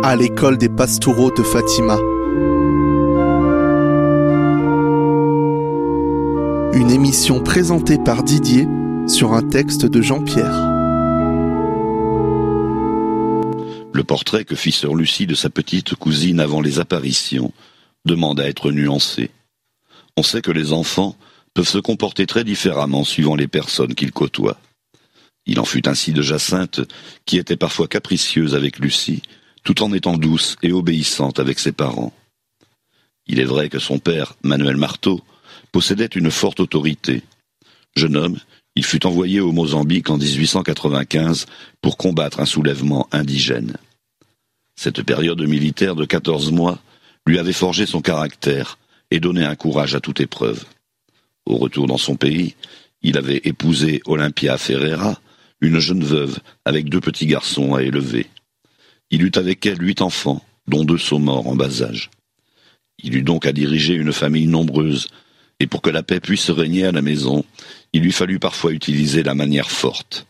à l'école des Pastoureaux de Fatima. Une émission présentée par Didier sur un texte de Jean-Pierre. Le portrait que fit sœur Lucie de sa petite cousine avant les apparitions demande à être nuancé. On sait que les enfants peuvent se comporter très différemment suivant les personnes qu'ils côtoient. Il en fut ainsi de Jacinthe, qui était parfois capricieuse avec Lucie, tout en étant douce et obéissante avec ses parents. Il est vrai que son père, Manuel Marteau, possédait une forte autorité. Jeune homme, il fut envoyé au Mozambique en 1895 pour combattre un soulèvement indigène. Cette période militaire de 14 mois lui avait forgé son caractère et donné un courage à toute épreuve. Au retour dans son pays, il avait épousé Olympia Ferreira, une jeune veuve avec 2 petits garçons à élever. Il eut avec elle 8 enfants, dont 2 sont morts en bas âge. Il eut donc à diriger une famille nombreuse, et pour que la paix puisse régner à la maison, il lui fallut parfois utiliser la manière forte.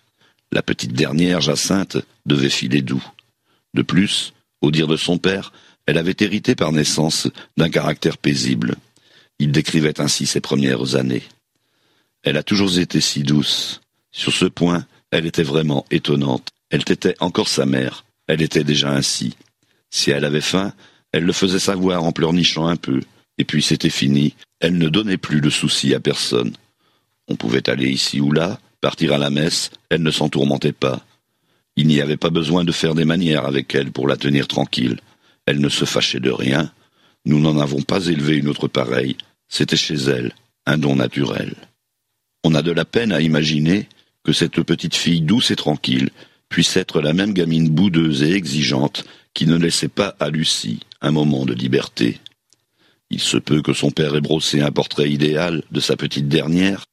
La petite dernière, Jacinthe, devait filer doux. De plus, au dire de son père, elle avait hérité par naissance d'un caractère paisible. Il décrivait ainsi ses premières années. Elle a toujours été si douce. Sur ce point, elle était vraiment étonnante. Elle était encore sa mère. Elle était déjà ainsi. Si elle avait faim, elle le faisait savoir en pleurnichant un peu. Et puis c'était fini. Elle ne donnait plus de soucis à personne. On pouvait aller ici ou là, partir à la messe, elle ne s'en tourmentait pas. Il n'y avait pas besoin de faire des manières avec elle pour la tenir tranquille. Elle ne se fâchait de rien. Nous n'en avons pas élevé une autre pareille. C'était chez elle, un don naturel. On a de la peine à imaginer que cette petite fille douce et tranquille puisse être la même gamine boudeuse et exigeante qui ne laissait pas à Lucie un moment de liberté. Il se peut que son père ait brossé un portrait idéal de sa petite dernière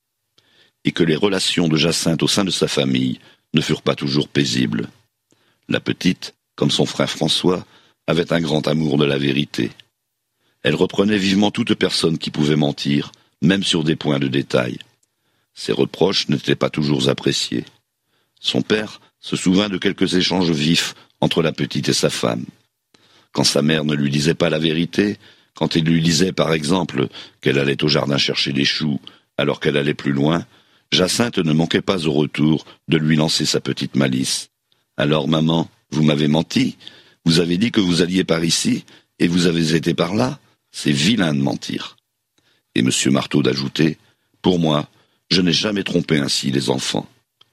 et que les relations de Jacinthe au sein de sa famille ne furent pas toujours paisibles. La petite, comme son frère François, avait un grand amour de la vérité. Elle reprenait vivement toute personne qui pouvait mentir, même sur des points de détail. Ses reproches n'étaient pas toujours appréciés. Son père se souvint de quelques échanges vifs entre la petite et sa femme. Quand sa mère ne lui disait pas la vérité, quand il lui disait par exemple qu'elle allait au jardin chercher des choux alors qu'elle allait plus loin, Jacinthe ne manquait pas au retour de lui lancer sa petite malice. « Alors maman, vous m'avez menti? Vous avez dit que vous alliez par ici et vous avez été par là? C'est vilain de mentir. » Et M. Marteau d'ajouter « Pour moi, je n'ai jamais trompé ainsi les enfants. »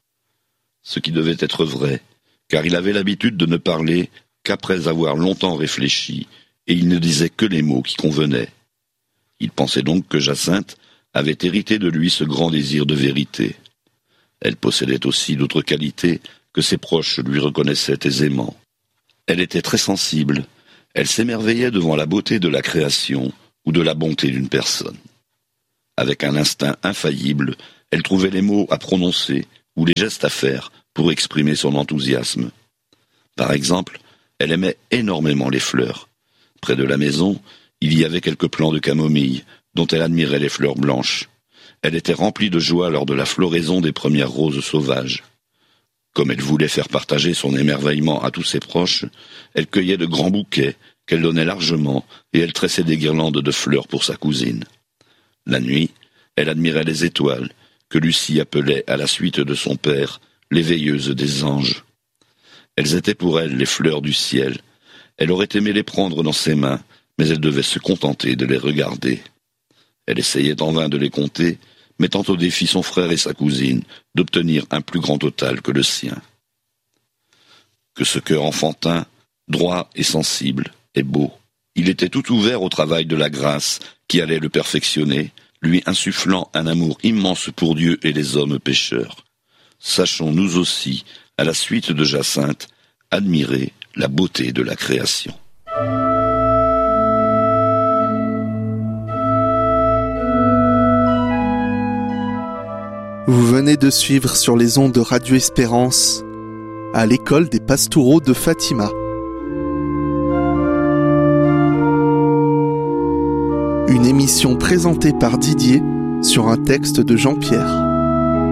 Ce qui devait être vrai, car il avait l'habitude de ne parler qu'après avoir longtemps réfléchi, et il ne disait que les mots qui convenaient. Il pensait donc que Jacinthe avait hérité de lui ce grand désir de vérité. Elle possédait aussi d'autres qualités que ses proches lui reconnaissaient aisément. Elle était très sensible, elle s'émerveillait devant la beauté de la création ou de la bonté d'une personne. Avec un instinct infaillible, elle trouvait les mots à prononcer ou les gestes à faire pour exprimer son enthousiasme. Par exemple, elle aimait énormément les fleurs. Près de la maison, il y avait quelques plants de camomille, dont elle admirait les fleurs blanches. Elle était remplie de joie lors de la floraison des premières roses sauvages. Comme elle voulait faire partager son émerveillement à tous ses proches, elle cueillait de grands bouquets qu'elle donnait largement et elle tressait des guirlandes de fleurs pour sa cousine. La nuit, elle admirait les étoiles, que Lucie appelait à la suite de son père les veilleuses des anges. Elles étaient pour elle les fleurs du ciel. Elle aurait aimé les prendre dans ses mains, mais elle devait se contenter de les regarder. Elle essayait en vain de les compter, mettant au défi son frère et sa cousine d'obtenir un plus grand total que le sien. Que ce cœur enfantin, droit et sensible, est beau. Il était tout ouvert au travail de la grâce qui allait le perfectionner, lui insufflant un amour immense pour Dieu et les hommes pécheurs. Sachons nous aussi, à la suite de Jacinthe, admirer la beauté de la création. Vous venez de suivre sur les ondes de Radio Espérance à l'école des Pastoureaux de Fatima. Une émission présentée par Didier sur un texte de Jean-Pierre.